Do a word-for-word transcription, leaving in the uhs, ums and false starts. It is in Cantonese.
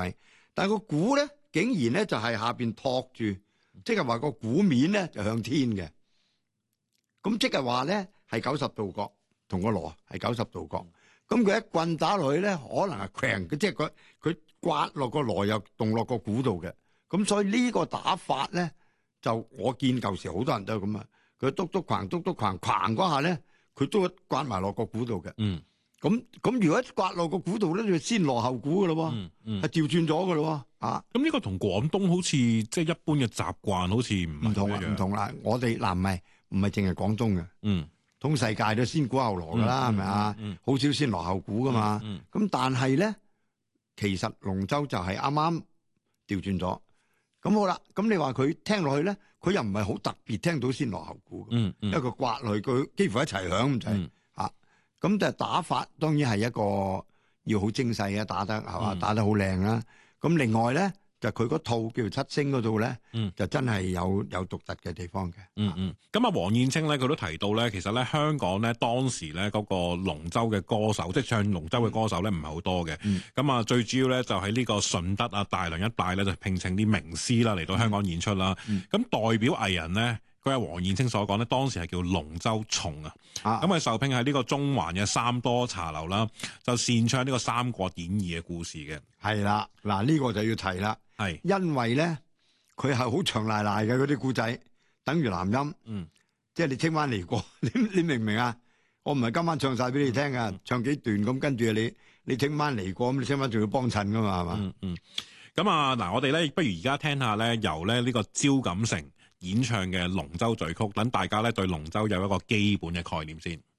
米，但係個鼓咧竟然咧就係下邊托住，即係話個鼓面咧就向天嘅。咁即係話咧係九十度角，同個鑼係九十度角。咁佢一棍打落去咧，可能係強，即係佢佢刮落個鑼又動落個鼓度嘅。咁所以呢個打法咧，就我見舊時好多人都係咁啊。佢篤篤框篤篤框框嗰下咧，佢都刮埋落個鼓度嘅。 嗯。 咁咁如果刮落個鼓度咧，就先鑼後鼓噶咯。 嗯嗯， 係調轉咗噶咯。啊， 咁呢個同廣東好似即係一般嘅習慣，好似唔唔同啊，唔同啦。我哋嗱唔係唔係淨係廣東嘅。 嗯。 通世界都先鼓後鑼噶啦，係咪啊？好少先鑼後鼓噶嘛。咁、 嗯嗯、但係咧，其實龍舟就係啱啱調轉咗。咁好啦，咁你話佢聽落去咧，佢又唔係好特別聽到先鑼後鼓。 嗯嗯， 因為佢刮落去，佢幾乎一齊響咁滯。啊，咁就打法當然係一個要好精細嘅打得係嘛，打得好靚啦。咁另外咧。就佢嗰套叫做七星嗰度咧， 嗯， 就真係有有獨特嘅地方嘅。 嗯嗯。咁啊，黃燕青咧，佢都提到咧，其實咧香港咧當時咧嗰個龍舟嘅歌手，即係唱龍舟嘅歌手咧，唔係好多嘅。咁、嗯、啊，最主要咧就喺呢個順德啊、大良一帶咧，就聘請啲名師啦嚟到香港演出啦。咁、嗯、代表藝人咧，佢係黃燕青所講咧，當時係叫龍舟松啊。咁啊，受聘喺呢個中環嘅三多茶樓啦，就擅唱呢個《三國演義》嘅故事嘅。 係啦，嗱、這、呢個就要提啦。係，因為咧佢係好長賴賴嘅嗰啲故仔，等於南音，嗯，即係你聽翻嚟過，你你明唔明啊？我唔係今晚唱晒俾你聽啊、嗯，唱幾段咁，跟住你你聽翻嚟過，咁你聽翻仲要幫襯噶嘛，係嘛？ 嗯嗯。咁啊，嗱，我哋咧不如而家聽下咧，由咧呢個招錦成演唱嘅龍舟序曲，等大家咧對龍舟有一個基本嘅概念先。